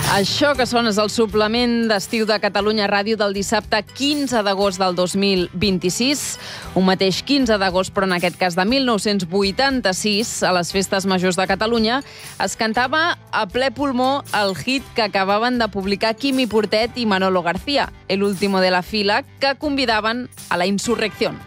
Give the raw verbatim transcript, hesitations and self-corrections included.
Això que sona és el suplement d'estiu de Catalunya Ràdio del dissabte quinze d'agost del dos mil vint-i-sis. Un mateix quinze d'agost, però en aquest cas de mil nou-cents vuitanta-sis, a les Festes Majors de Catalunya, es cantava a ple pulmó el hit que acabaven de publicar Quimi Portet i Manolo García, El último de la fila, que convidaven a la insurrecció.